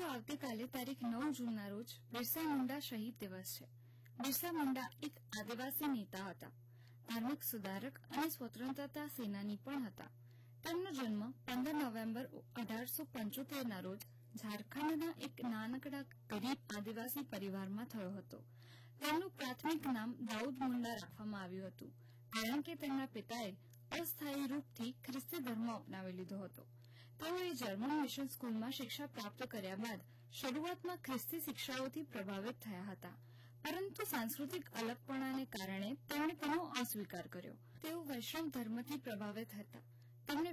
આવતીકાલે તારીખ 9 જૂનના રોજ બિરસા મુંડા શહીદ દિવસ છે. બિરસા મુંડા એક આદિવાસી નેતા હતા, ધાર્મિક સુધારક અને સ્વતંત્રતા સેનાની પણ હતા. તેમનો જન્મ 15 નવેમ્બર 1875ના રોજ ઝારખંડના એક નાનકડા ગરીબ આદિવાસી પરિવારમાં થયો હતો. તેમનું પ્રાથમિક નામ દાઉદ મુંડા રાખવામાં આવ્યું હતું, કારણ કે તેમના પિતાએ અસ્થાયી રૂપથી ખ્રિસ્તી ધર્મ અપનાવી લીધો હતો. તેઓએ જર્મન મિશન સ્કૂલમાં શિક્ષા પ્રાપ્ત કર્યા બાદ શરૂઆતમાં ખ્રિસ્તી શિક્ષાઓથી પ્રભાવિત થયા હતા, પરંતુ સાંસ્કૃતિક અલગપણાને કારણે તેમણે તેનો અસ્વીકાર કર્યો. તેઓ વૈષ્ણવ ધર્મથી પ્રભાવિત હતા. તેમણે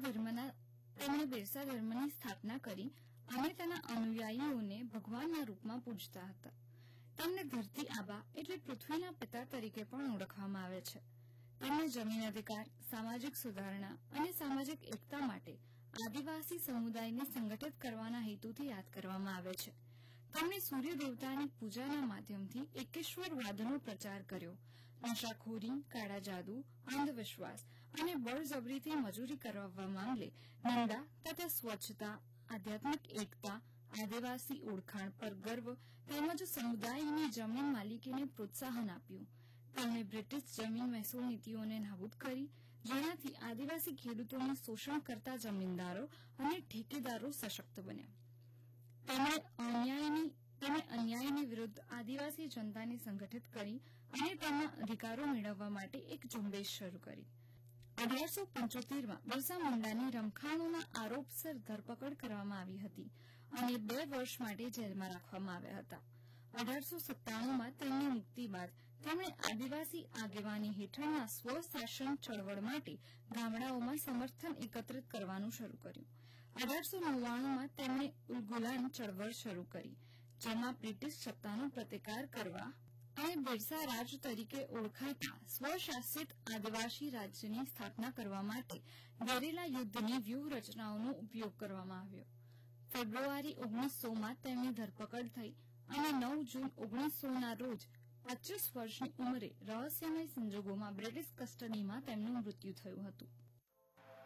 બિરસા ધર્મની સ્થાપના કરી અને તેના અનુયાયીઓને ભગવાનના રૂપમાં પૂજતા હતા. તેમને ધરતી આબા એટલે પૃથ્વીના પિતા તરીકે પણ ઓળખવામાં આવે છે. તેમને જમીન અધિકાર, સામાજિક સુધારણા અને સામાજિક એકતા માટે આદિવાસી સમુદાયને સંગઠિત કરવાના હેતુથી યાદ કરવામાં આવે છે. તેમણે સૂર્ય દેવતાની પૂજાના માધ્યમથી એકેશ્વરવાદનો પ્રચાર કર્યો. નશાખોરી, કાળા જાદુ, અંધવિશ્વાસ અને બળજબરીથી મજૂરી કરાવવા મામલે નિંદા તથા સ્વચ્છતા, આધ્યાત્મિક એકતા, આદિવાસી ઓળખાણ પર ગર્વ તેમજ સમુદાયની જમીન માલિકીને પ્રોત્સાહન આપ્યું. તેમણે બ્રિટિશ જમીન મહેસૂલ નીતિઓને નાબૂદ કરી, જેનાથી આદિવાસી ખેડૂતોને શોષણ કરતા જમીનદારો અને ઠેકેદારો સશક્ત બન્યા. તેમણે અન્યાયની વિરુદ્ધ આદિવાસી જનતાને સંગઠિત કરી અને તેમના અધિકારો મેળવવા માટે એક ઝુંબેશ શરૂ કરી. 1875માં બિરસા મુંડાની રમખાણોના આરોપસર ધરપકડ કરવામાં આવી હતી અને 2 વર્ષ માટે જેલમાં રાખવામાં આવ્યા હતા. 1897માં તેમની મુક્તિ બાદ તેમણે આદિવાસી આગેવાની હેઠળના સ્વશાસન ચળવળ માટે ગામડાઓમાં સમર્થન એકત્રિત કરવાનું શરૂ કર્યું. 1899માં તેમણે ઉલગુલાન ચળવળ શરૂ કરી, જેમાં બ્રિટિશ સત્તાનો પ્રતિકાર કરવા અને બિરસા રાજ તરીકે ઓળખાતા સ્વશાસિત આદિવાસી રાજ્યની સ્થાપના કરવા માટે ગેરીલા યુદ્ધની વ્યૂહરચનાઓનો ઉપયોગ કરવામાં આવ્યો. ફેબ્રુઆરી 1900માં તેમની ધરપકડ થઈ અને 9 જૂન 1900ના રોજ 25 વર્ષની ઉંમરે રહસ્યમય સંજોગોમાં બ્રિટિશ કસ્ટડીમાં તેમનું મૃત્યુ થયું હતું.